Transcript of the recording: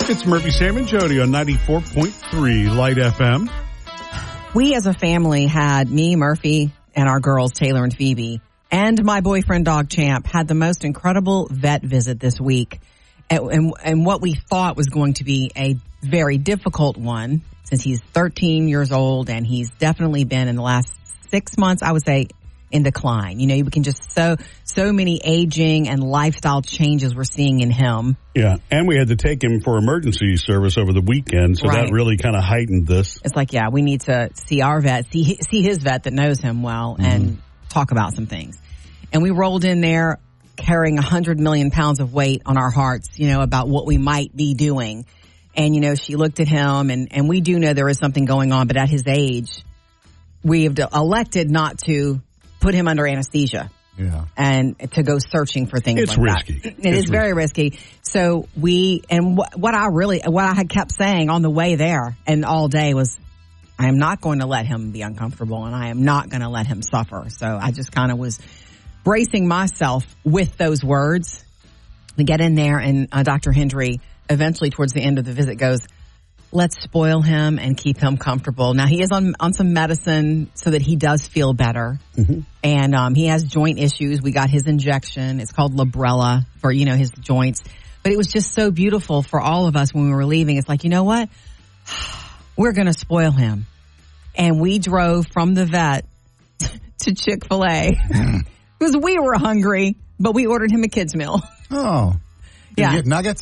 It's Murphy, Sam, and Jody on 94.3 Light FM. We as a family had me, Murphy, and our girls, Taylor and Phoebe, and my boyfriend, Dog Champ, had the most incredible vet visit this week. And what we thought was going to be a very difficult one, since he's 13 years old and he's definitely been in the last 6 months, I would say, in decline. You know, you can just so many aging and lifestyle changes we're seeing in him. Yeah, and we had to take him for emergency service over the weekend, so right. That really kind of heightened this. It's like, yeah, we need to see our vet, see his vet that knows him well, and talk about some things. And we rolled in there carrying 100 million pounds of weight on our hearts, you know, about what we might be doing. And, you know, she looked at him, and we do know there is something going on, but at his age, we have elected not to put him under anesthesia. Yeah. And to go searching for things it's like risky. that. It is very risky. So what I had kept saying on the way there and all day was, I am not going to let him be uncomfortable, and I am not going to let him suffer. So I just kind of was bracing myself with those words. We get in there, and Dr. Hendry eventually towards the end of the visit goes, let's spoil him and keep him comfortable. Now, he is on some medicine so that he does feel better. Mm-hmm. And he has joint issues. We got his injection. It's called Librela for, you know, his joints. But it was just so beautiful for all of us when we were leaving. It's like, you know what? We're going to spoil him. And we drove from the vet to Chick-fil-A because we were hungry, but we ordered him a kid's meal. Oh. Did you get nuggets?